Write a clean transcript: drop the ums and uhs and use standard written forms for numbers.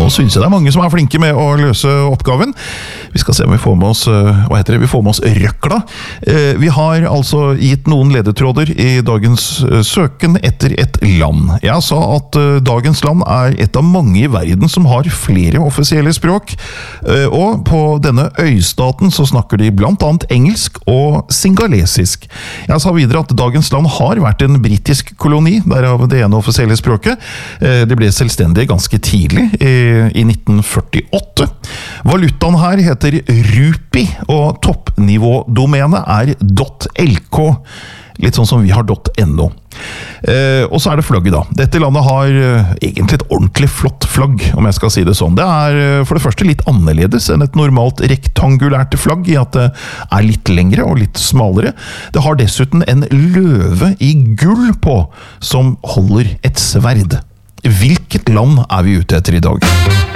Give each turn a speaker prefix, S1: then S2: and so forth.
S1: Nå synes jeg det mange som flinke med å løse oppgaven. Vi skal se om vi får med oss, vi får med oss røkla. Vi har altså gitt noen ledetråder i dagens søken etter et land. Jeg sa at dagens land et av mange i verden som har flere offisielle språk, og på denne øystaten så snakker de blant annet engelsk og singalesisk. Jeg sa videre at dagens land har vært en britisk koloni, derav det ene offisielle språket. Det ble selvstendig ganske tidlig, i 1948. Valutaen her heter Rupi, og toppnivådomenet .lk. Litt sånn som vi har .no. Og så det flagget da. Dette landet har egentlig et ordentlig flott flagg, om jeg skal si det sånn. Det for det første litt annerledes enn et normalt rektangulært flagg, i at det litt lengre og litt smalere. Det har dessuten en løve i gull på, som holder et sverd. Hvilket land vi ute etter i dag?